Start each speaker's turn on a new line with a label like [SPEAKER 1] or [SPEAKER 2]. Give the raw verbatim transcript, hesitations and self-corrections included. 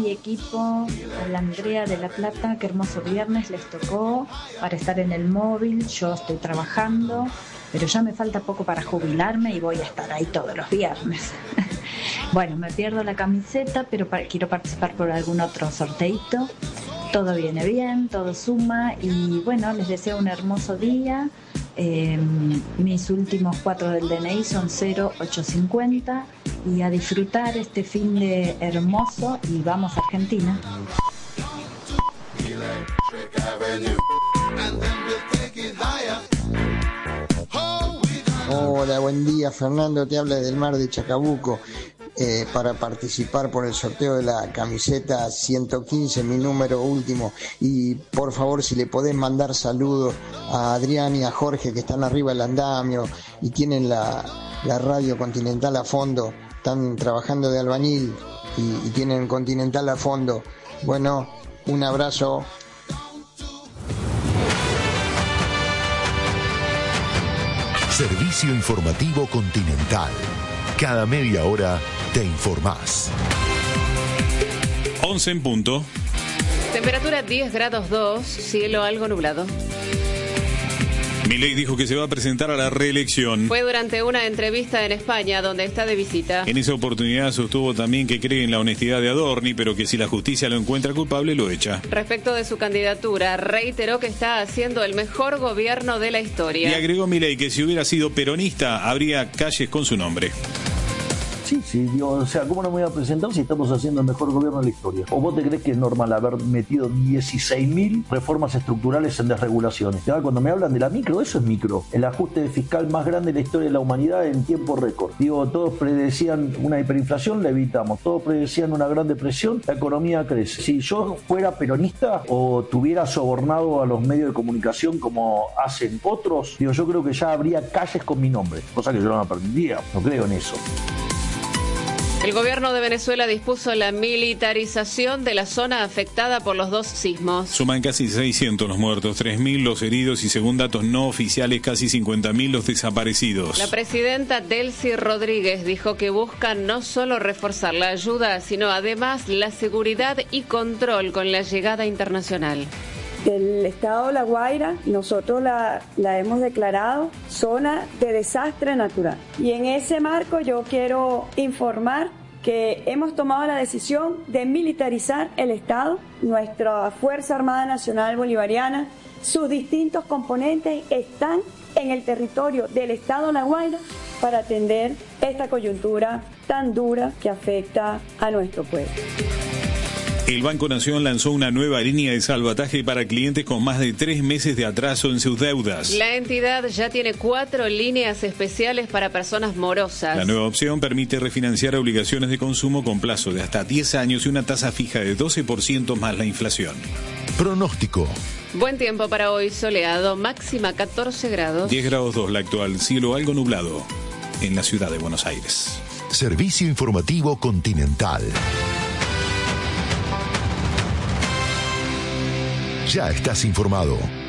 [SPEAKER 1] mi equipo, a la Andrea de La Plata, qué hermoso viernes les tocó para estar en el móvil. Yo estoy trabajando, pero ya me falta poco para jubilarme y voy a estar ahí todos los viernes. Bueno, me pierdo la camiseta, pero para, quiero participar por algún otro sorteito. Todo viene bien, todo suma y bueno, les deseo un hermoso día. Eh, mis últimos cuatro del D N I son cero ocho cincuenta y a disfrutar este fin de hermoso y vamos a Argentina.
[SPEAKER 2] Hola, buen día, Fernando, te habla del mar de Chacabuco. Eh, para participar por el sorteo de la camiseta ciento quince, mi número último, y por favor si le podés mandar saludos a Adrián y a Jorge que están arriba del andamio y tienen la, la radio Continental a fondo, están trabajando de albañil y, y tienen Continental a fondo. Bueno, un abrazo.
[SPEAKER 3] Servicio Informativo Continental. Cada media hora te informás.
[SPEAKER 4] once en punto.
[SPEAKER 5] Temperatura diez grados dos, cielo algo nublado.
[SPEAKER 4] Milei dijo que se va a presentar a la reelección.
[SPEAKER 5] Fue durante una entrevista en España, donde está de visita.
[SPEAKER 4] En esa oportunidad sostuvo también que cree en la honestidad de Adorni, pero que si la justicia lo encuentra culpable, lo echa.
[SPEAKER 5] Respecto de su candidatura, reiteró que está haciendo el mejor gobierno de la historia.
[SPEAKER 4] Y agregó Milei que si hubiera sido peronista, habría calles con su nombre.
[SPEAKER 6] Sí, sí, digo, o sea, ¿cómo no me voy a presentar si estamos haciendo el mejor gobierno de la historia? ¿O vos te crees que es normal haber metido dieciséis mil reformas estructurales en desregulaciones? ¿Ya? Cuando me hablan de la micro, eso es micro. El ajuste fiscal más grande de la historia de la humanidad en tiempo récord. Digo, todos predecían una hiperinflación, la evitamos. Todos predecían una gran depresión, la economía crece. Si yo fuera peronista o tuviera sobornado a los medios de comunicación como hacen otros, digo, yo creo que ya habría calles con mi nombre, cosa que yo no permitiría. No creo en eso.
[SPEAKER 5] El gobierno de Venezuela dispuso la militarización de la zona afectada por los dos sismos.
[SPEAKER 4] Suman casi seiscientos los muertos, tres mil los heridos y según datos no oficiales casi cincuenta mil los desaparecidos.
[SPEAKER 5] La presidenta Delcy Rodríguez dijo que buscan no solo reforzar la ayuda, sino además la seguridad y control con la llegada internacional.
[SPEAKER 7] El estado de La Guaira, nosotros la, la hemos declarado zona de desastre natural. Y en ese marco yo quiero informar que hemos tomado la decisión de militarizar el Estado. Nuestra Fuerza Armada Nacional Bolivariana, sus distintos componentes están en el territorio del estado de La Guaira para atender esta coyuntura tan dura que afecta a nuestro pueblo.
[SPEAKER 4] El Banco Nación lanzó una nueva línea de salvataje para clientes con más de tres meses de atraso en sus deudas.
[SPEAKER 5] La entidad ya tiene cuatro líneas especiales para personas morosas.
[SPEAKER 4] La nueva opción permite refinanciar obligaciones de consumo con plazo de hasta diez años y una tasa fija de doce por ciento más la inflación.
[SPEAKER 3] Pronóstico.
[SPEAKER 5] Buen tiempo para hoy, soleado, máxima catorce grados.
[SPEAKER 4] diez grados dos la actual, cielo algo nublado en la ciudad de Buenos Aires.
[SPEAKER 3] Servicio Informativo Continental. Ya estás informado.